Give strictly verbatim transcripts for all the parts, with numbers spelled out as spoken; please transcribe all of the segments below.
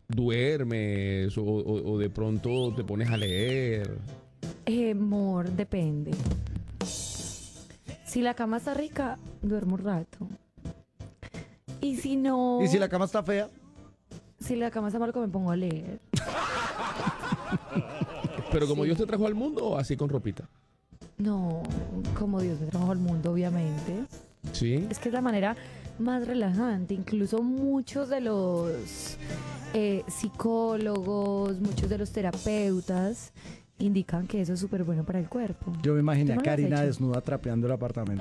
¿Duermes o, o, o de pronto te pones a leer? Eh, amor, depende. Si la cama está rica, duermo un rato. Y si no... ¿Y si la cama está fea? Si la cama está mal, me pongo a leer. Pero como Sí. Dios te trajo al mundo, o así con ropita. No, como Dios me trajo al mundo, obviamente. Sí. Es que es la manera más relajante. Incluso muchos de los eh, psicólogos, muchos de los terapeutas indican que eso es súper bueno para el cuerpo. Yo me imaginé ¿Tú a no lo has Karina hecho? desnuda trapeando el apartamento.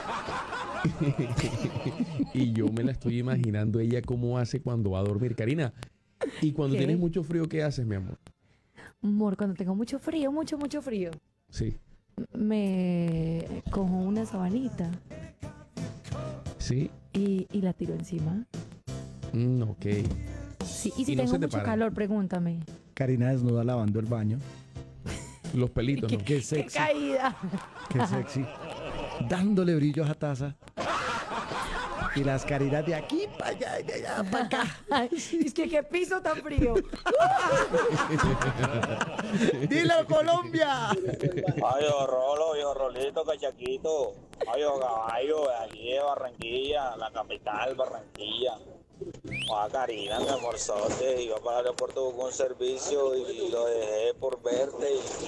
Y yo me la estoy imaginando ella cómo hace cuando va a dormir. Karina, y cuando ¿Qué? tienes mucho frío, ¿qué haces, mi amor? Amor, cuando tengo mucho frío, mucho, mucho frío, Sí. me cojo una sabanita Sí. y, y la tiro encima. Mm, ok. Sí, y si Y no tengo se te mucho para. calor, pregúntame. Karina desnuda lavando el baño. Los pelitos, ¿no? Qué ¡Qué sexy, caída! qué sexy. Dándole brillo a esa taza. Y las Karinas de aquí para allá, de allá para acá. Ay, es que qué piso tan frío. ¡Dilo, Colombia! Ay, yo Rolo, yo Rolito, cachaquito. Ay, yo caballo, de aquí de Barranquilla, la capital, Barranquilla. Ah, Karina, mi amorzote, iba para el aeropuerto con un servicio y lo dejé por verte.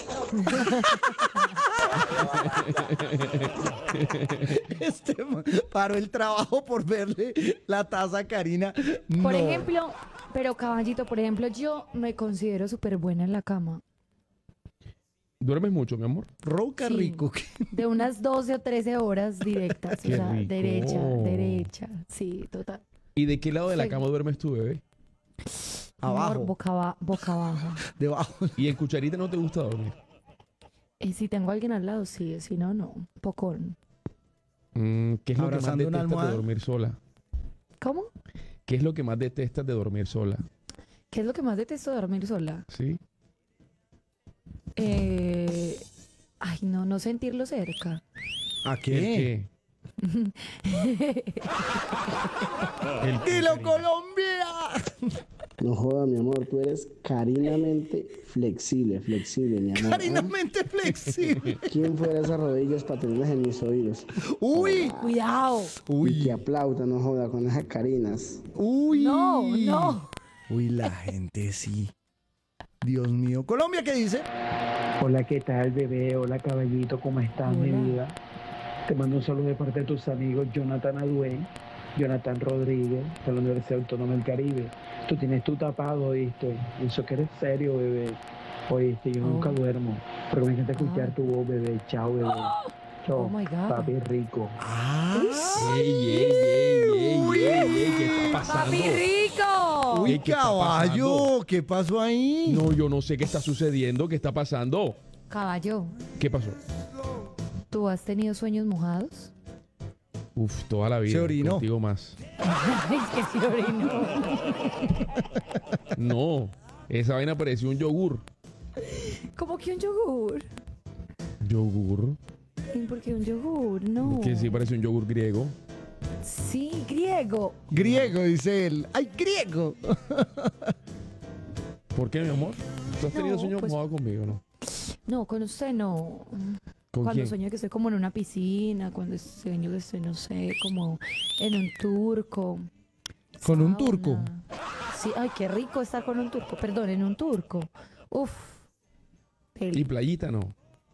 Este man paró el trabajo por verle la taza a Karina. Por No. ejemplo, pero caballito, por ejemplo, yo me considero súper buena en la cama. ¿Duermes mucho, mi amor? Roca Sí. rico. De unas doce o trece horas directas. O Qué sea, rico. derecha, derecha. Sí, total. ¿Y de qué lado de la Sí. cama duermes tú, bebé? Abajo. Amor, boca, aba- boca abajo. Debajo. ¿Y en cucharita no te gusta dormir? Y si tengo a alguien al lado, sí. Si no, no. Pocón. Mm, ¿Qué es lo que más Abrazando una detestas de almohada. dormir sola? ¿Cómo? ¿Qué es lo que más detestas de dormir sola? ¿Qué es lo que más detesto de dormir sola? ¿Sí? Eh... Ay, no, no sentirlo cerca. ¿A ¿El qué? qué? El qué, ¡Dilo, Karina. Colombia! No joda, mi amor, tú eres carinamente flexible, flexible, mi amor. ¿Ah? Carinamente flexible. ¿Quién fuera esas rodillas para tenerlas en mis oídos? ¡Uy! Cuidado. Y que ¡Uy! aplauda, no joda, con esas carinas. ¡Uy! No, no. Uy, la gente sí. Dios mío. ¿Colombia qué dice? Hola, ¿qué tal, bebé? Hola, caballito, ¿cómo estás, mi Hola. vida? Te mando un saludo de parte de tus amigos Jonathan Adue, Jonathan Rodríguez, de la Universidad Autónoma del Caribe. Tú tienes tu tapado, ¿oíste? Eso que eres serio, bebé. Oíste, yo nunca Oh. duermo, pero me encanta escuchar Ah. tu voz, bebé. Chao, bebé. Chao, Oh, my God. papi rico. ¡Ah! ¡Ey, ey, ey, ey, ey, ey! ¿Qué está pasando? ¡Papi rico! ¡Uy, Ey, ¿qué está caballo! pasando? ¿Qué pasó ahí? No, yo no sé qué está sucediendo, qué está pasando. Caballo, ¿Qué pasó? ¿tú has tenido sueños mojados? Uf, toda la vida. Se orinó. Contigo más. Ay, que se orinó. No, esa vaina parecía un yogur. ¿Cómo que un yogur? ¿Yogur? ¿Y ¿Por qué un yogur? No. Que sí parece un yogur griego. Sí, griego. Griego, dice él. ¡Ay, griego! ¿Por qué, mi amor? ¿Tú has tenido No, sueños pues- mojados conmigo, no? No, con usted no. ¿Con Cuando quién? sueño que estoy como en una piscina, cuando sueño que estoy, no sé, como en un turco. ¿Con un Sauna. turco? Sí, ay, qué rico estar con un turco. Perdón, en un turco. Uf. Deli. ¿Y playita no?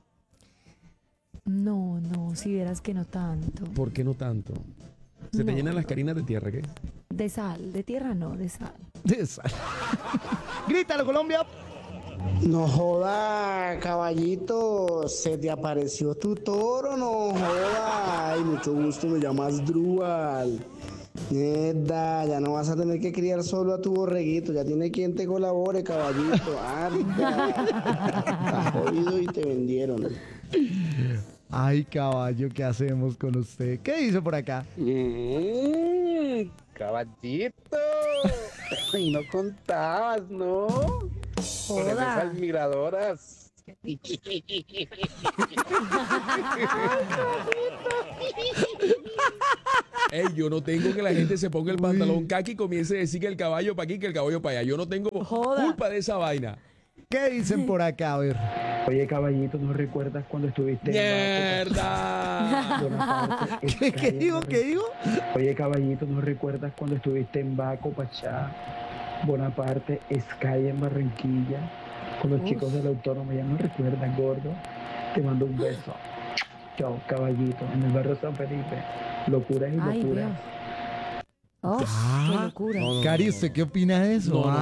No, no, si vieras que no tanto. ¿Por qué no tanto? ¿Se te No. llenan las carinas de tierra, qué? De sal, de tierra no, de sal. De sal. ¡Grítalo, Colombia! No joda, caballito, se te apareció tu toro, no joda. Ay, mucho gusto, me llamas Drúbal. Mierda, ya no vas a tener que criar solo a tu borreguito, ya tiene quien te colabore, caballito. Anda. Estás jodido y te vendieron. Ay, caballo, ¿qué hacemos con usted? ¿Qué dice por acá? Mm, caballito. Y no contabas, ¿no? Con esas Joda. admiradoras. Ey, yo no tengo que la gente se ponga el pantalón caqui y comience a decir que el caballo para aquí, que el caballo para allá. Yo no tengo Joda. culpa de esa vaina. ¿Qué dicen por acá? A ver. Oye, caballito, ¿no recuerdas cuando estuviste en ¡Mierda! Baco? Bonaparte, ¿Qué, Sky qué en digo? ¿Qué digo? Oye, caballito, ¿no recuerdas cuando estuviste en Baco, Pachá, Bonaparte, Sky en Barranquilla, con los Uf. chicos del autónomo? Ya no recuerdas, gordo. Te mando un beso. Chao, caballito, en el barrio San Felipe. Locuras y Ay, locuras. Dios. Oh, qué Ah. locura. No, no, no, Cari, no, ¿usted no. qué opina de eso? No, no, ah?